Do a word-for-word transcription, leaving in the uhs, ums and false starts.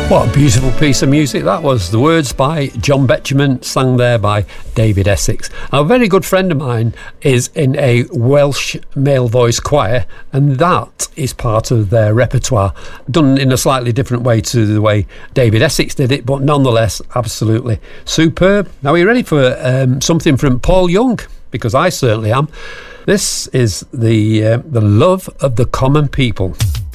What a beautiful piece of music that was. The words by John Betjeman, sung there by David Essex. A very good friend of mine is in a Welsh male voice choir, and that is part of their repertoire, done in a slightly different way to the way David Essex did it, but nonetheless absolutely superb. Now, are you ready for um, something from Paul Young? Because I certainly am. This is the uh, the love of the common people.